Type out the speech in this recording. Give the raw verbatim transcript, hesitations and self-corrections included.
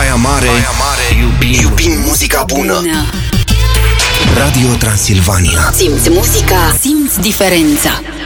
Baia Mare, Baia Mare iubim, iubim muzica bună. bună Radio Transilvania. Simți muzica, simți diferența.